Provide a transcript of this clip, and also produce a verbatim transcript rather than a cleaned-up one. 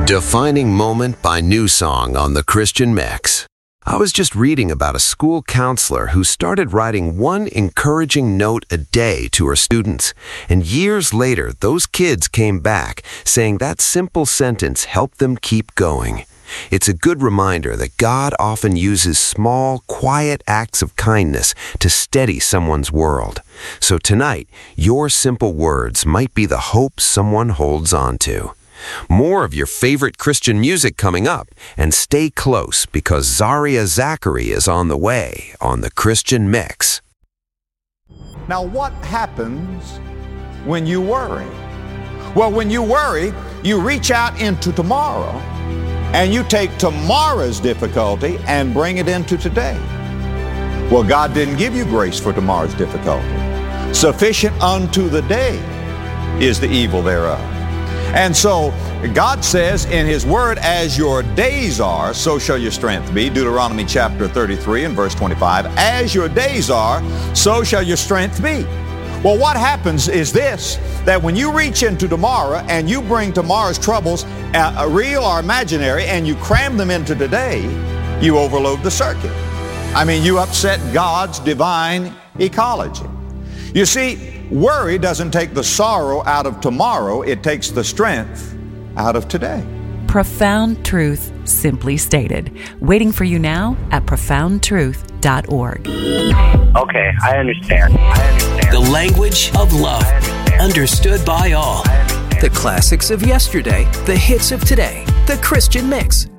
Defining Moment by New Song on the Christian Mix. I was just reading about a school counselor who started writing one encouraging note a day to her students. And years later, those kids came back saying that simple sentence helped them keep going. It's a good reminder that God often uses small, quiet acts of kindness to steady someone's world. So tonight, your simple words might be the hope someone holds on to. More of your favorite Christian music coming up, and stay close because Zaria Zachary is on the way on the Christian Mix. Now, what happens when you worry? Well, when you worry, you reach out into tomorrow and you take tomorrow's difficulty and bring it into today. Well, God didn't give you grace for tomorrow's difficulty. Sufficient unto the day is the evil thereof. And so God says in His Word, as your days are, so shall your strength be. Deuteronomy chapter thirty-three and verse twenty-five, as your days are, so shall your strength be. Well, what happens is this, that when you reach into tomorrow and you bring tomorrow's troubles, uh, real or imaginary, and you cram them into today, you overload the circuit. I mean, you upset God's divine ecology. You see, worry doesn't take the sorrow out of tomorrow, it takes the strength out of today. Profound truth, simply stated. Waiting for you now at profound truth dot org. Okay, I understand. I understand. The language of love, understood by all. The classics of yesterday, the hits of today, the Christian Mix.